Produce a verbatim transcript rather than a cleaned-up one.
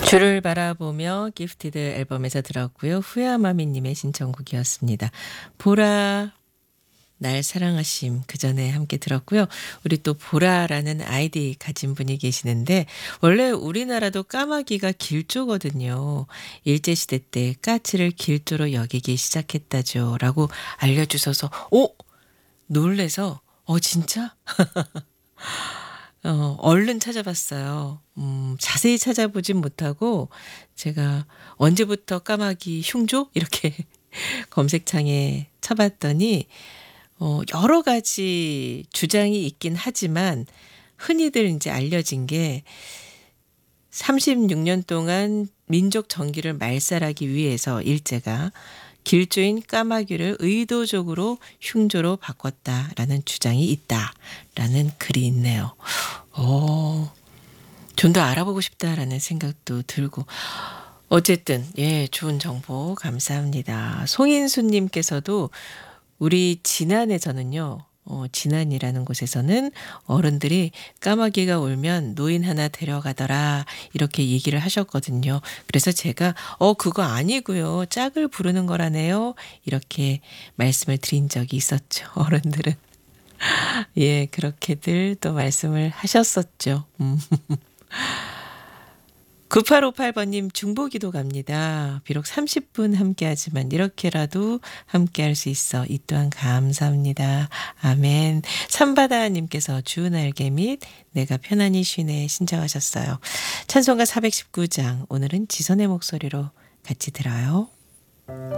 주를 바라보며 기프티드 앨범에서 들었고요. 후야마미님의 신청곡이었습니다. 보라 날 사랑하심 그전에 함께 들었고요. 우리 또 보라라는 아이디 가진 분이 계시는데 원래 우리나라도 까마귀가 길조거든요. 일제시대 때 까치를 길조로 여기기 시작했다죠. 라고 알려주셔서 오! 놀래서 어 진짜? 어 얼른 찾아봤어요. 음 자세히 찾아보진 못하고 제가 언제부터 까마귀 흉조 이렇게 검색창에 쳐 봤더니 어 여러 가지 주장이 있긴 하지만 흔히들 인제 알려진 게 삼십육 년 동안 민족 정기를 말살하기 위해서 일제가 길조인 까마귀를 의도적으로 흉조로 바꿨다라는 주장이 있다라는 글이 있네요. 어. 좀 더 알아보고 싶다라는 생각도 들고 어쨌든 예 좋은 정보 감사합니다. 송인수 님께서도 우리 진안에서는요. 어 진안이라는 곳에서는 어른들이 "까마귀가 울면 노인 하나 데려가더라." 이렇게 얘기를 하셨거든요. 그래서 제가 "어 그거 아니고요. 짝을 부르는 거라네요." 이렇게 말씀을 드린 적이 있었죠. 어른들은. 예 그렇게들 또 말씀을 하셨었죠. 음. 구팔오팔 번님 중보기도 갑니다. 비록 삼십 분 함께하지만 이렇게라도 함께할 수 있어 이 또한 감사합니다. 아멘. 삼바다님께서 주 날개 및 내가 편안히 쉬네 신청하셨어요. 찬송가 사백십구 장 오늘은 지선의 목소리로 같이 들어요.